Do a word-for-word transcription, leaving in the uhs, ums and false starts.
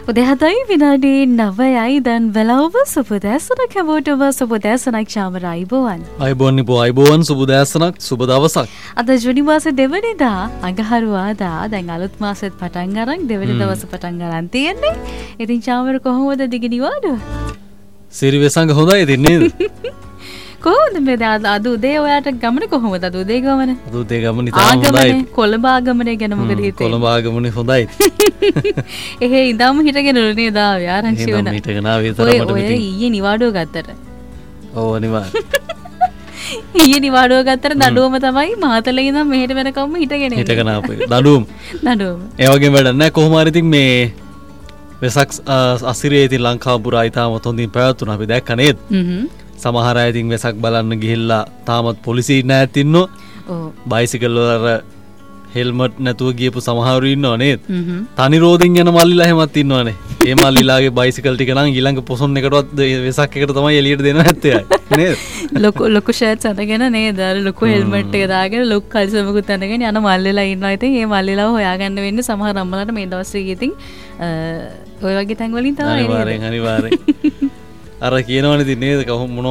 උදේ හතයි විනාඩි නවයයි දැන් වෙලාව සුබදෑසනක් හැමෝටම සුබදෑසනක් ශාමර අයිබෝවන්. අයිබෝවන් නිපෝ අයිබෝවන් සුබදෑසනක් සුබ දවසක්. අද ජුනි මාසේ දෙවනිදා අඟහරුවාදා දැන් අලුත් මාසෙත් පටන් අරන් දෙවනි දවස් පටන් ගන්න තියෙන්නේ. ඉතින් ශාමර කොහොමද දිග නිවාඩුව? සිරි වෙසංග හොඳයි ඉතින් නේද? කොහොමද මේ අද උදේ ඔයාට ගමන කොහොමද අද උදේ ගමන? අද උදේ ගමන ඉතාලම හොඳයි. කොළඹ ආගමනේ ගැන මොකද හිතේ? කොළඹ ආගමනේ හොඳයි. එහෙ ඉඳන් හිටගෙන නේද ආවේ ආරංචි වෙන. ඉඳන් හිටගෙන ආවේ තරමට ඔය ඊයේ නිවාඩුව ගත්තට. ඔව් අනිවාර්ය. ඊයේ නිවාඩුව ගත්තට දඩුවම තමයි මාතලේ ඉඳන් මෙහෙට වෙනකම්ම හිටගෙන ඉන්නේ. හිටගෙන ආපේ. දඩුවම. දඩුවම. ඒ වගේම වැඩක් නැහැ කොහොම හරි ඉතින් මේ වෙසක් අසිරියේ ඉතින් ලංකාව පුරා ඉතාමත් හොඳින් පැවතුණා අපි දැක්ක නේද? හ්ම්. සමහර අය ඉතින් වෙසක් බලන්න ගිහිල්ලා තාමත් පොලිසිය නැත් ඉන්නෝ. ඔව්. බයිසිකල් වල හෙල්මට් නැතුව ගියපු සමහරු ඉන්නව නේද? හ්ම්. තනි රෝදෙන් යන මල්ලිලා එහෙමත් ඉන්නවනේ. ඒ මල්ලිලාගේ බයිසිකල් ටික නම් ඊළඟ පොසොන් එකටවත් වෙසක් එකට තමයි එළියට දෙනවා නැත්තේ නේද? ලොකු ලොකු ෂර්ට්ස් අරගෙන නේද? අර ලොකු හෙල්මට් එක දාගෙන ලොකු කල්සමකුත් අරගෙන යන මල්ලිලා ඉන්නවා. ඉතින් මේ මල්ලිලාව හොයාගන්න වෙන්නේ සමහර අම්මලාට මේ දවස් ටිකේ ඉතින් ඔය වගේ තැන් වලින් තමයි. අනිවාර්යෙන් අනිවාර්යෙන්. අර කියනවනේ ඉතින් නේද කොහොම